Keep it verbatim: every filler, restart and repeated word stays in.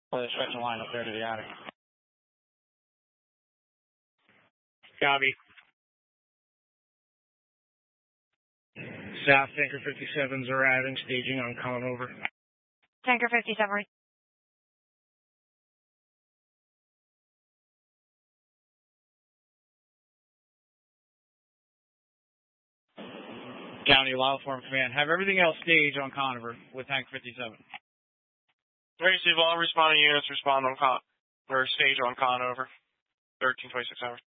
Well, they're stretching line up there to the attic. Copy. South Tanker fifty-seven's arriving, staging on Conover. Tanker fifty-seven. County Wildform Command, have everything else stage on Conover with Tank fifty-seven. Receive all responding units respond on Con or stage on Conover. thirteen twenty-six hours.